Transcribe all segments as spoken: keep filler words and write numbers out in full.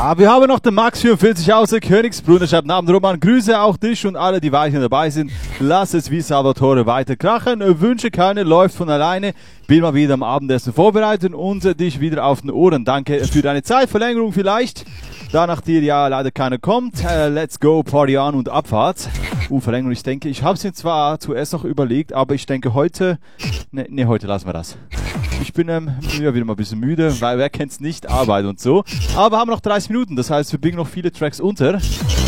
Ja, wir haben noch den Max vierundvierzig aus der Königsbrunn. Er schreibt Namen Roman. Grüße auch dich und alle, die weiterhin dabei sind. Lass es wie Salvatore weiter krachen. Wünsche keine, läuft von alleine. Bin mal wieder am Abendessen vorbereitet und dich wieder auf den Ohren. Danke für deine Zeit. Verlängerung vielleicht. Da nach dir ja leider keiner kommt. Uh, let's go, Party on und Abfahrt. Uh, Verlängerung, ich denke, ich habe es mir zwar zuerst noch überlegt, aber ich denke heute, ne, ne, heute lassen wir das. Ich bin ähm, ja, wieder mal ein bisschen müde, weil wer kennt's nicht, Arbeit und so. Aber wir haben noch dreißig Minuten, das heißt, wir bringen noch viele Tracks unter.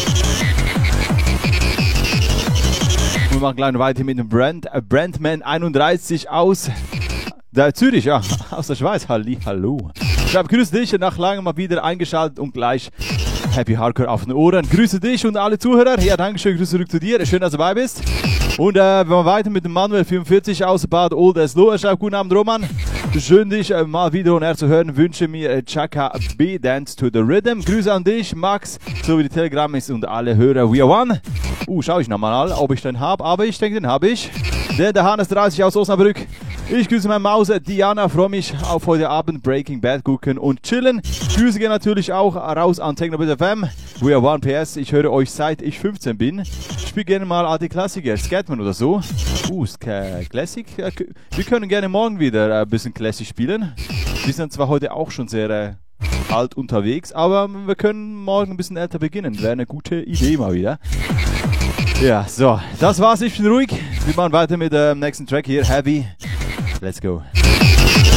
Wir machen gleich weiter mit dem Brand, äh, Brandman einunddreißig aus der Zürich, ja, aus der Schweiz. Halli, hallo. Ich habe grüße dich, nach langem mal wieder eingeschaltet und gleich Happy Hardcore auf den Ohren. Grüße dich und alle Zuhörer. Ja, danke schön, Grüße zurück zu dir. Schön, dass du dabei bist. Und äh, wir machen weiter mit dem Manuel vierundvierzig aus Bad Old Eslohe. Er schreibt, guten Abend, Roman. Schön, dich äh, mal wieder und er zu hören. Wünsche mir äh, Chaka B, Dance to the Rhythm. Grüße an dich, Max, sowie die Telegrammis und alle Hörer. We are one. Uh, schau ich nochmal, ob ich den habe. Aber ich denke, den habe ich. Der, der Hannes dreißig aus Osnabrück. Ich grüße meine Maus Diana, freue mich auf heute Abend Breaking Bad gucken und chillen. Grüße gehen natürlich auch raus an Technobit F M. We are one P S, ich höre euch seit ich fünfzehn bin. Ich spiele gerne mal alte Klassiker, Scatman oder so. Uh, Classic? Wir können gerne morgen wieder ein bisschen Classic spielen. Wir sind zwar heute auch schon sehr äh, alt unterwegs, aber wir können morgen ein bisschen älter beginnen. Wäre eine gute Idee mal wieder. Ja, so, das war's, ich bin ruhig. Wir machen weiter mit dem nächsten Track hier, Heavy. Let's go.